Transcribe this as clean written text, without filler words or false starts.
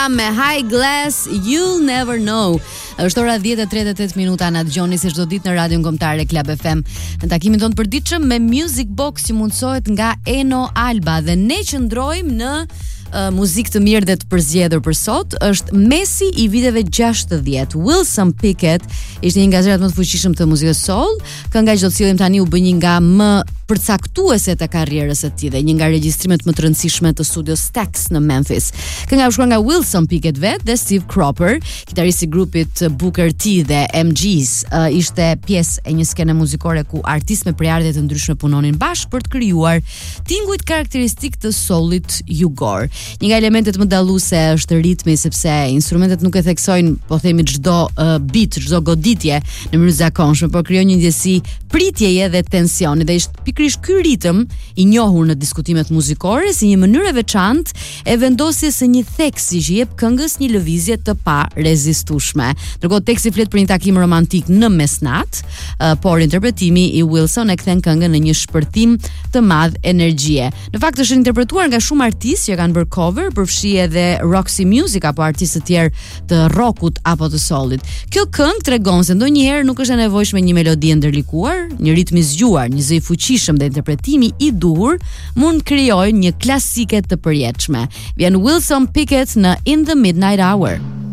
Me High Glass, You'll Never Know. Është ora 10:38 minuta, na dëgjoni si çdo ditë në Radion Kombëtare Club FM. Në takimin tonë përditshëm me Music Box që mundsohet nga Eno Alba dhe ne qëndrojmë në muzikë të mirë dhe të përzgjedhur për sot. Është Messi i viteve 60. Wilson Pickett ishte një nga zërat më të fuqishëm të muzikës soul. Kënga që do të sillim tani u bë një nga më përcaktueset e karrierës së tij dhe një nga regjistrimet më të rëndësishme të studio Stax në Memphis. Kënga u shkruar nga Wilson Pickett vet dhe Steve Cropper, kitaristi i grupit Booker T dhe MGs. Ishte pjesë e një skene muzikore ku artistë me prejardhje të ndryshme punonin bashkë për të krijuar tinguit karakteristik të soulit jugor. Një nga elementet më dalluese është ritmi, sepse instrumentet nuk e theksojnë, po themi, çdo beat, çdo goditje në mënyrë zakonshme, por krijojnë një ndjesi pritjeje dhe tensioni dhe është pikërisht ky ritëm i njohur në diskutimet muzikore si një mënyrë e veçantë e vendosjes së një theksi që jep këngës një lëvizje të parezistueshme. Ndërkohë teksti flet për një takim romantik në mesnat, por interpretimi i Wilson e kthen këngën në një shpërthim të madh energjie. Në fakt është interpretuar nga shumë artistë që kanë bërë cover, përfshi edhe Roxy Music apo artistë të tjerë të rockut apo të soulit. Kjo këngë tregon se ndonjëherë nuk është e nevojshme një melodi e ndërlikuar, një ritëm i zgjuar, një zë i fuqishëm dhe interpretimi i duhur mund krijojnë një klasike të përjetshme. Vjen Wilson Pickett në In the Midnight Hour.